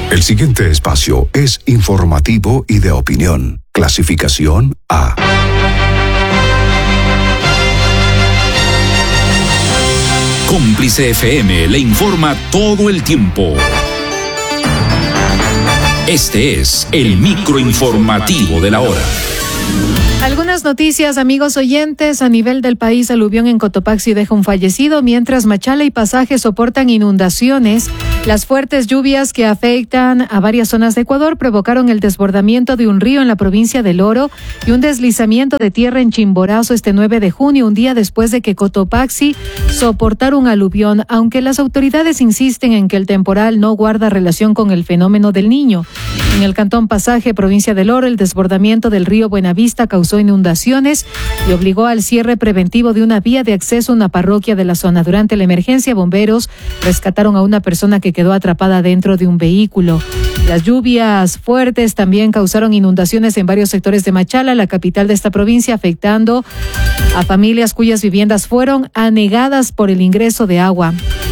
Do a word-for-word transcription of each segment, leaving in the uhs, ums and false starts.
El siguiente espacio es informativo y de opinión. Clasificación A. Cómplice F M le informa todo el tiempo. Este es el microinformativo de la hora. Algunas noticias, amigos oyentes. A nivel del país, aluvión en Cotopaxi deja un fallecido, mientras Machala y Pasaje soportan inundaciones. Las fuertes lluvias que afectan a varias zonas de Ecuador provocaron el desbordamiento de un río en la provincia del Oro y un deslizamiento de tierra en Chimborazo este nueve de junio, un día después de que Cotopaxi soportara un aluvión, aunque las autoridades insisten en que el temporal no guarda relación con el fenómeno del Niño. En el cantón Pasaje, provincia del Oro, el desbordamiento del río Buenavista causó inundaciones y obligó al cierre preventivo de una vía de acceso a una parroquia de la zona. Durante la emergencia, bomberos rescataron a una persona que quedó atrapada dentro de un vehículo. Las lluvias fuertes también causaron inundaciones en varios sectores de Machala, la capital de esta provincia, afectando a familias cuyas viviendas fueron anegadas por el ingreso de agua.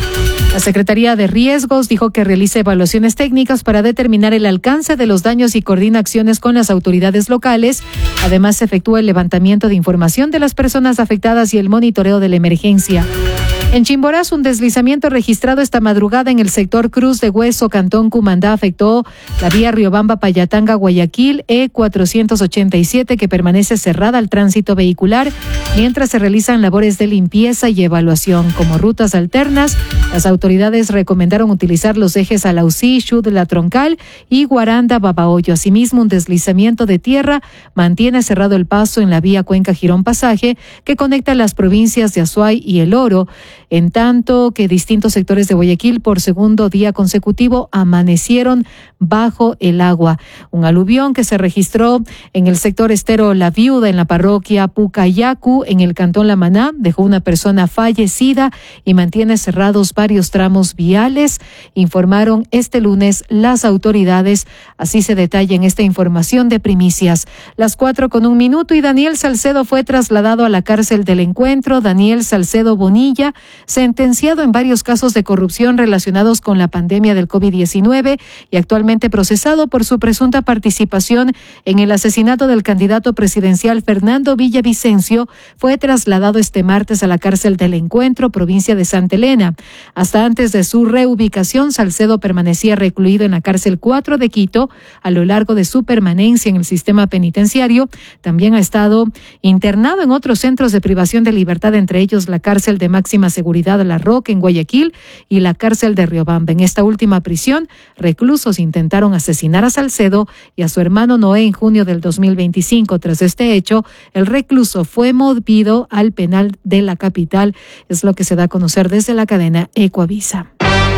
La Secretaría de Riesgos dijo que realiza evaluaciones técnicas para determinar el alcance de los daños y coordina acciones con las autoridades locales. Además, se efectúa el levantamiento de información de las personas afectadas y el monitoreo de la emergencia. En Chimborazo, un deslizamiento registrado esta madrugada en el sector Cruz de Hueso, Cantón Cumandá, afectó la vía Riobamba-Payatanga-Guayaquil E cuatrocientos ochenta y siete, que permanece cerrada al tránsito vehicular mientras se realizan labores de limpieza y evaluación. Como rutas alternas, las autoridades recomendaron utilizar los ejes Alausí, Chud, La Troncal y Guaranda-Babahoyo. Asimismo, un deslizamiento de tierra mantiene cerrado el paso en la vía Cuenca-Girón-Pasaje, que conecta las provincias de Azuay y El Oro, en tanto que distintos sectores de Guayaquil por segundo día consecutivo amanecieron bajo el agua. Un aluvión que se registró en el sector Estero La Viuda, en la parroquia Pucayacu, en el cantón La Maná, dejó una persona fallecida y mantiene cerrados varios tramos viales, informaron este lunes las autoridades. Así se detalla en esta información de Primicias. Las cuatro con un minuto, y Daniel Salcedo fue trasladado a la cárcel del Encuentro. Daniel Salcedo Bonilla, sentenciado en varios casos de corrupción relacionados con la pandemia del COVID diecinueve y actualmente procesado por su presunta participación en el asesinato del candidato presidencial Fernando Villavicencio, fue trasladado este martes a la cárcel del Encuentro, provincia de Santa Elena. Hasta antes de su reubicación, Salcedo permanecía recluido en la cárcel cuatro de Quito. A lo largo de su permanencia en el sistema penitenciario, también ha estado internado en otros centros de privación de libertad, entre ellos la cárcel de máxima seguridad La Roca en Guayaquil y la cárcel de Riobamba. En esta última prisión, reclusos intentaron asesinar a Salcedo y a su hermano Noé en junio del dos mil veinticinco. Tras este hecho, el recluso fue movido al penal de la capital. Es lo que se da a conocer desde la cadena Ecuavisa.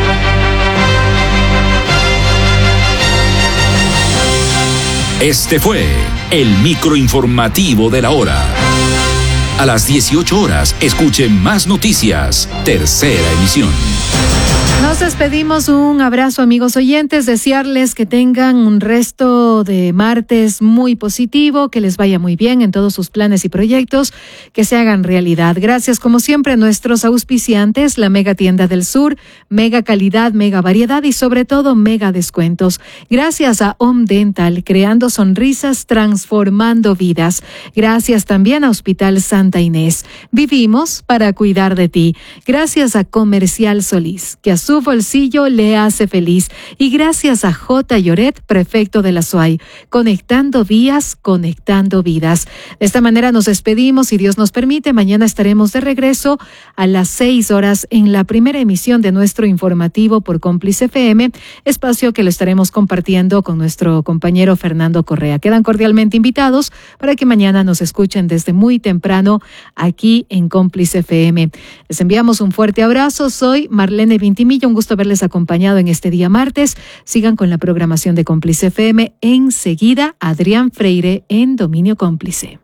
Este fue el microinformativo de la hora. A las dieciocho horas, escuche más noticias. Tercera emisión. Nos despedimos. Un abrazo, amigos oyentes. Desearles que tengan un resto de martes muy positivo, que les vaya muy bien en todos sus planes y proyectos, que se hagan realidad. Gracias, como siempre, a nuestros auspiciantes, la Mega Tienda del Sur, mega calidad, mega variedad y sobre todo mega descuentos. Gracias a Home Dental, creando sonrisas, transformando vidas. Gracias también a Hospital Santa Inés. Vivimos para cuidar de ti. Gracias a Comercial Solís, que a su bolsillo le hace feliz. Y gracias a J. Lloret, prefecto de la S U A Y, conectando vías, conectando vidas. De esta manera nos despedimos, si Dios nos permite. Mañana estaremos de regreso a las seis horas en la primera emisión de nuestro informativo por Cómplice F M, espacio que lo estaremos compartiendo con nuestro compañero Fernando Correa. Quedan cordialmente invitados para que mañana nos escuchen desde muy temprano aquí en Cómplice F M. Les enviamos un fuerte abrazo. Soy Marlene Vintimilla. Un gusto haberles acompañado en este día martes. Sigan con la programación de Cómplice F M. Enseguida, Adrián Freire en Dominio Cómplice.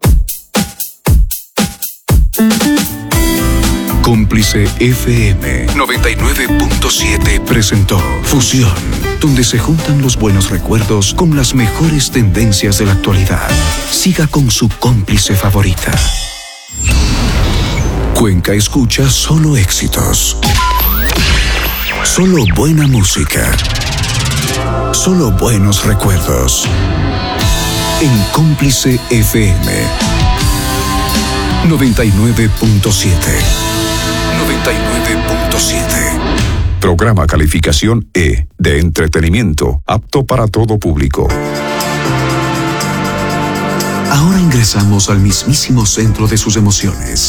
Cómplice F M noventa y nueve punto siete presentó Fusión, donde se juntan los buenos recuerdos con las mejores tendencias de la actualidad. Siga con su cómplice favorita. Cuenca escucha solo éxitos. Solo buena música. Solo buenos recuerdos. En Cómplice F M noventa y nueve punto siete. noventa y nueve punto siete. Programa calificación E de entretenimiento, apto para todo público. Ahora ingresamos al mismísimo centro de sus emociones.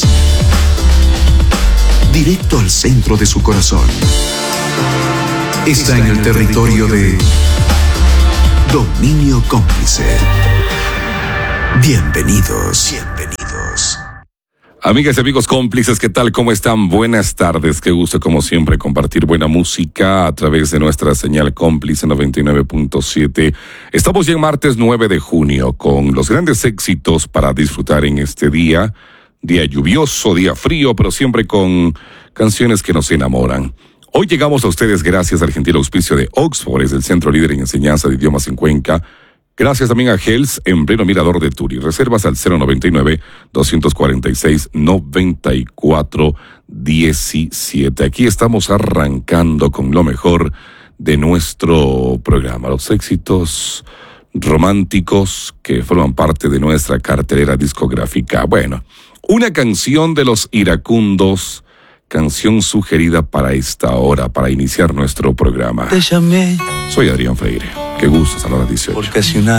Directo al centro de su corazón. Está en el territorio de Dominio Cómplice. Bienvenidos. Bienvenidos. Amigas y amigos cómplices, ¿qué tal? ¿Cómo están? Buenas tardes. Qué gusto, como siempre, compartir buena música a través de nuestra señal Cómplice noventa y nueve punto siete. Estamos ya en martes nueve de junio con los grandes éxitos para disfrutar en este día. Día lluvioso, día frío, pero siempre con canciones que nos enamoran. Hoy llegamos a ustedes gracias al gentil auspicio de Oxford, es el centro líder en enseñanza de idiomas en Cuenca. Gracias también a Hells en pleno Mirador de Turi. Reservas al cero noventa y nueve, doscientos cuarenta y seis, noventa y cuatro diecisiete. Aquí estamos arrancando con lo mejor de nuestro programa. Los éxitos románticos que forman parte de nuestra cartelera discográfica. Bueno, una canción de los iracundos, canción sugerida para esta hora, para iniciar nuestro programa. Te llamé. Soy Adrián Freire. Qué gusto, a las dieciocho. Porque si una